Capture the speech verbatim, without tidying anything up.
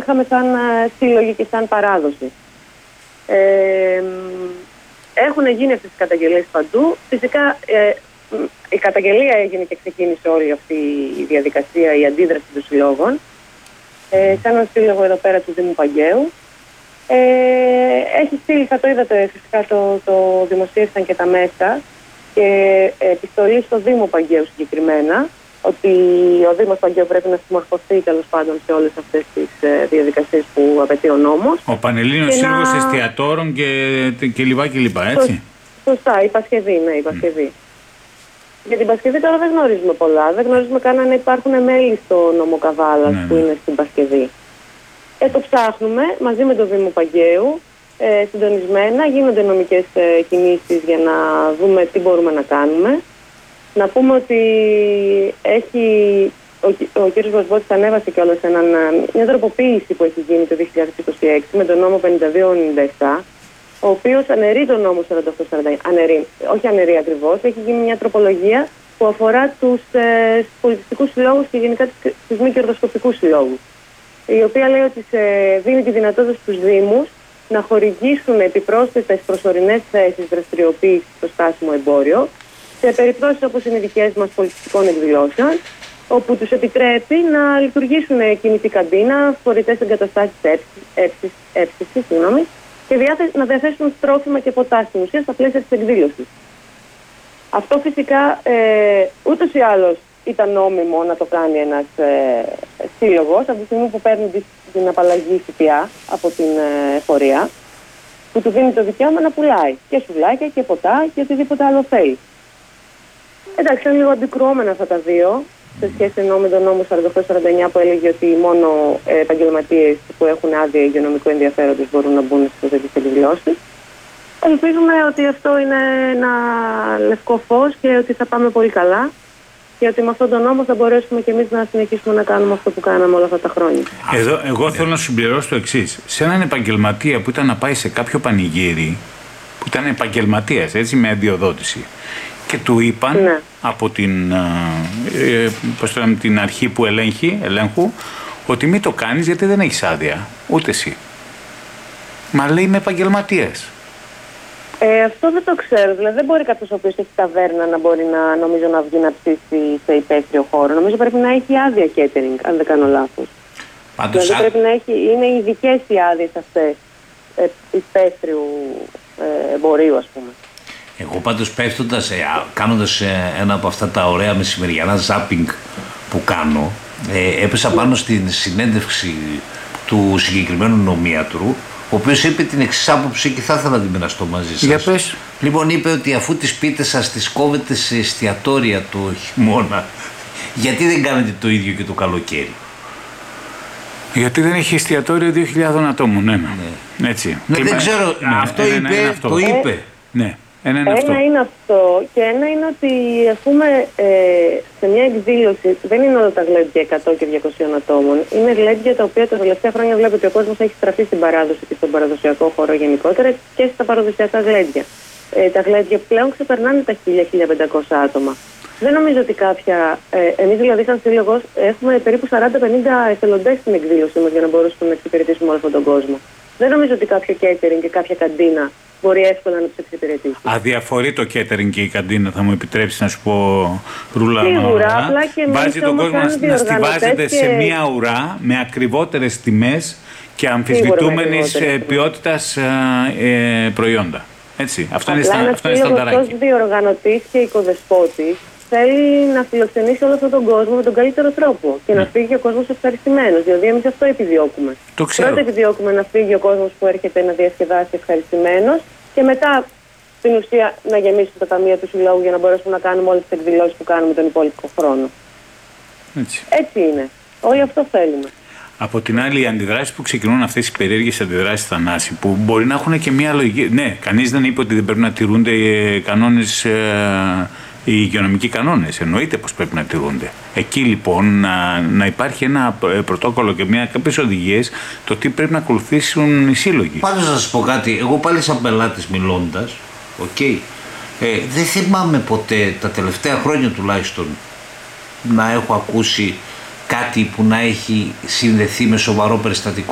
είχαμε σαν σύλλογοι και σαν παράδοση. Ε, έχουν γίνει αυτές τις καταγγελίες παντού. Φυσικά ε, η καταγγελία έγινε και ξεκίνησε όλη αυτή η διαδικασία, η αντίδραση των συλλόγων. Ε, σε έναν σύλλογο εδώ πέρα του Δήμου Παγκαίου. Ε, έχει στείλει, θα το είδατε φυσικά, το, το δημοσίευσαν και τα μέσα, και επιστολή στο Δήμο Παγκαίου συγκεκριμένα, ότι ο Δήμος Παγκαίου πρέπει να συμμορφωθεί τέλος πάντων σε όλες αυτές τις ε, διαδικασίες που απαιτεί ο νόμος. Ο Πανελλήνιος Σύλλογος να... Εστιατόρων και, και λοιπά και λοιπά, έτσι. Σωστά, η Πασχεδή, ναι, η Πασχεδή. Mm. Για την Πασχεδή τώρα δεν γνωρίζουμε πολλά. Δεν γνωρίζουμε καν αν υπάρχουν μέλη στο νόμο Καβάλας, ναι, που είναι στην Πασχεδή. Ε, το ψάχνουμε μαζί με το Δήμο Παγκαίου, ε, συντονισμένα, γίνονται νομικές ε, κινήσεις για να δούμε τι μπορούμε να κάνουμε. Να πούμε ότι έχει, ο, ο κ. Βοσβότης ανέβασε κιόλας έναν, μια τροποποίηση που έχει γίνει το δύο χιλιάδες είκοσι έξι με τον νόμο πενήντα δύο ενενήντα επτά, ο οποίος αναιρεί τον νόμο σαράντα οκτώ σαράντα εννιά, αναιρεί, όχι αναιρεί ακριβώς, έχει γίνει μια τροπολογία που αφορά τους ε, πολιτιστικούς συλλόγους και γενικά τους μη κερδοσκοπικούς συλλόγους, η οποία λέει ότι σε, δίνει τη δυνατότητα στους Δήμους να χορηγήσουν επιπρόσθετες προσωρινές θέσεις δραστηριοποίησης στο στάσιμο εμπόριο, σε περιπτώσεις όπως είναι οι δικές μας πολιτιστικών εκδηλώσεων, όπου τους επιτρέπει να λειτουργήσουν κινητή καμπίνα, φορητές εγκαταστάσεις έψησης, συγγνώμη, και διάθε, να διαθέσουν τρόφιμα και ποτά στην ουσία στα πλαίσια της εκδήλωσης. Αυτό φυσικά ε, ούτως ή άλλως ήταν νόμιμο να το κάνει ένας ε, σύλλογος, από τη στιγμή που παίρνει την απαλλαγή ΦΠΑ από την ε, εφορία, που του δίνει το δικαίωμα να πουλάει και σουβλάκια και ποτά και οτιδήποτε άλλο θέλει. Εντάξει, είναι λίγο αντικρουόμενα αυτά τα δύο, σε σχέση ενώ με τον νόμο σαράντα οκτώ σαράντα εννιά που έλεγε ότι μόνο ε, επαγγελματίες που έχουν άδεια υγειονομικού ενδιαφέροντος μπορούν να μπουν σε τέτοιες εκδηλώσεις. Ελπίζουμε ότι αυτό είναι ένα λευκό φως και ότι θα πάμε πολύ καλά και ότι με αυτόν τον νόμο θα μπορέσουμε και εμείς να συνεχίσουμε να κάνουμε αυτό που κάναμε όλα αυτά τα χρόνια. Εδώ, εγώ θέλω να συμπληρώσω το εξής. Σε έναν επαγγελματία που ήταν να πάει σε κάποιο πανηγύρι, που ήταν επαγγελματίας, έτσι, με αδειοδότηση, και του είπαν, ναι, από την, ε, πώς το λέμε, την αρχή που ελέγχει, ελέγχου, ότι μην το κάνεις γιατί δεν έχεις άδεια, ούτε εσύ. Μα λέει είμαι επαγγελματίας. Ε, αυτό δεν το ξέρω. Δηλαδή δεν μπορεί κάποιος ο οποίος έχει ταβέρνα να μπορεί να, νομίζω, να βγει να ψήσει σε υπαίθριο χώρο. Νομίζω πρέπει να έχει άδεια catering, αν δεν κάνω λάθος. Πάντως, δηλαδή πρέπει να έχει, είναι ειδικές οι άδειες αυτές ε, υπαίθριου ε, εμπορίου, ας πούμε. Εγώ πάντως πέφτοντας, ε, κάνοντας ε, ένα από αυτά τα ωραία μεσημεριανά ζάπινγκ που κάνω, ε, έπεσα πάνω στην συνέντευξη του συγκεκριμένου νομίατρου, ο οποίος είπε την εξής άποψη και θα ήθελα να την μοιραστώ μαζί σας. Για πες. Λοιπόν, είπε ότι αφού τις πίτες σας τις κόβετε σε εστιατόρια το χειμώνα, γιατί δεν κάνετε το ίδιο και το καλοκαίρι? Γιατί δεν έχει εστιατόριο δύο χιλιάδες ατόμων, ναι. ναι. Έτσι. Ναι, δεν ξέρω, ναι, αυτό ένα, είπε, ένα, αυτό. το είπε. Ε, ναι. Ένα, είναι, ένα αυτό. είναι αυτό και ένα είναι ότι, ας πούμε, ε, σε μια εκδήλωση δεν είναι όλα τα γλέντια εκατό και διακόσια ατόμων. Είναι γλέντια τα οποία τα τελευταία χρόνια βλέπω ότι ο κόσμος έχει στραφεί στην παράδοση και στον παραδοσιακό χώρο γενικότερα και στα παραδοσιακά γλέντια. Ε, τα γλέντια πλέον ξεπερνάνε τα χίλια με χίλια πεντακόσια άτομα. Δεν νομίζω ότι κάποια. Ε, εμείς δηλαδή, σαν σύλλογος, έχουμε περίπου σαράντα με πενήντα εθελοντές στην εκδήλωση μας για να μπορέσουμε να εξυπηρετήσουμε όλο αυτόν τον κόσμο. Δεν νομίζω ότι κάποιο catering και κάποια καντίνα μπορεί εύκολα να τους εξυπηρετήσει. Αδιαφορεί το catering και η καντίνα, θα μου επιτρέψει να σου πω, Ρούλα. Σίγουρα, απλά και εμείς βάζει τον κόσμο να, να στιβάζεται και σε μία ουρά με ακριβότερες τιμές και αμφισβητούμενης ποιότητας ε, προϊόντα. Έτσι, αυτό είναι, στα, αυτό είναι στανταράκι. Αυτός διοργανωτής και οικοδεσπότης θέλει να φιλοξενήσει όλο αυτόν τον κόσμο με τον καλύτερο τρόπο και ναι. να φύγει ο κόσμος ευχαριστημένος. Δηλαδή, εμείς αυτό επιδιώκουμε. Το ξέρω. Πρώτα επιδιώκουμε να φύγει ο κόσμος που έρχεται να διασκεδάσει ευχαριστημένος και μετά στην ουσία να γεμίσουν τα ταμεία του συλλόγου για να μπορέσουμε να κάνουμε όλες τις εκδηλώσεις που κάνουμε τον υπόλοιπο χρόνο. Έτσι. Έτσι είναι. Όλοι αυτό θέλουμε. Από την άλλη, οι αντιδράσεις που ξεκινούν, αυτές οι περίεργες αντιδράσεις, Θανάση, που μπορεί να έχουν και μια λογική. Ναι, κανείς δεν είπε ότι δεν πρέπει να τηρούνται οι κανόνες, οι υγειονομικοί κανόνες. Εννοείται πως πρέπει να τηρούνται. Εκεί λοιπόν να, να υπάρχει ένα πρωτόκολλο και μια, κάποιες οδηγίες το τι πρέπει να ακολουθήσουν οι σύλλογοι. Πάντως να σας πω κάτι, εγώ πάλι σαν πελάτης μιλώντας, okay, ε, δεν θυμάμαι ποτέ τα τελευταία χρόνια τουλάχιστον να έχω ακούσει κάτι που να έχει συνδεθεί με σοβαρό περιστατικό